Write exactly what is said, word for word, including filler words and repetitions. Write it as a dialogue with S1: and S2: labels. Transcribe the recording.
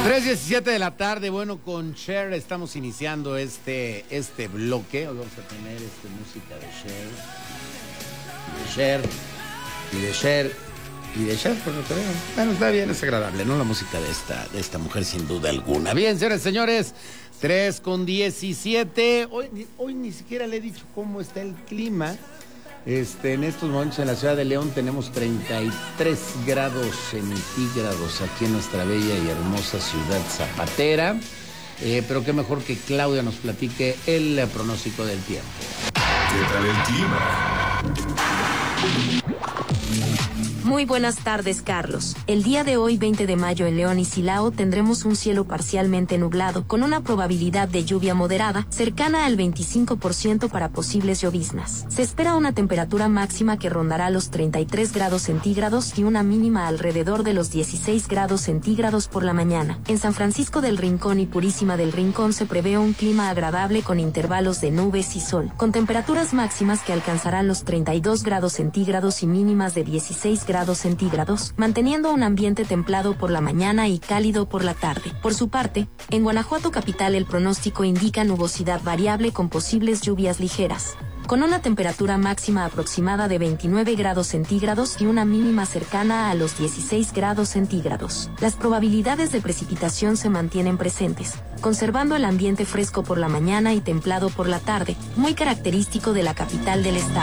S1: tres diecisiete de la tarde, bueno, con Cher estamos iniciando este, este bloque. Hoy vamos a tener este, música de Cher, de Cher, y de Cher, y de Cher, por lo que veo. Bueno, está bien, es agradable, ¿no? La música de esta, de esta mujer, sin duda alguna. Bien, señores, señores, tres con diecisiete. Hoy, hoy ni siquiera le he dicho cómo está el clima. Este, en estos momentos en la ciudad de León tenemos treinta y tres grados centígrados aquí en nuestra bella y hermosa ciudad zapatera. Eh, pero qué mejor que Claudia nos platique el pronóstico del tiempo.
S2: ¿Qué tal el clima?
S3: Muy buenas tardes, Carlos. El día de hoy, veinte de mayo, en León y Silao tendremos un cielo parcialmente nublado, con una probabilidad de lluvia moderada, cercana al veinticinco por ciento para posibles lloviznas. Se espera una temperatura máxima que rondará los treinta y tres grados centígrados y una mínima alrededor de los dieciséis grados centígrados por la mañana. En San Francisco del Rincón y Purísima del Rincón se prevé un clima agradable con intervalos de nubes y sol, con temperaturas máximas que alcanzarán los treinta y dos grados centígrados y mínimas de dieciséis grados centígrados, manteniendo un ambiente templado por la mañana y cálido por la tarde. Por su parte, en Guanajuato capital el pronóstico indica nubosidad variable con posibles lluvias ligeras, con una temperatura máxima aproximada de veintinueve grados centígrados y una mínima cercana a los dieciséis grados centígrados. Las probabilidades de precipitación se mantienen presentes, conservando el ambiente fresco por la mañana y templado por la tarde, muy característico de la capital del estado.